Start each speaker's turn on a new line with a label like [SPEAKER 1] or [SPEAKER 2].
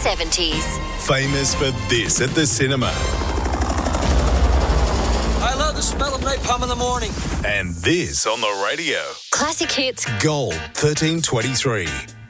[SPEAKER 1] 70s.
[SPEAKER 2] Famous for this at the cinema.
[SPEAKER 3] I love the smell of napalm in the morning.
[SPEAKER 2] And this on the radio.
[SPEAKER 1] Classic hits.
[SPEAKER 2] Gold 1323.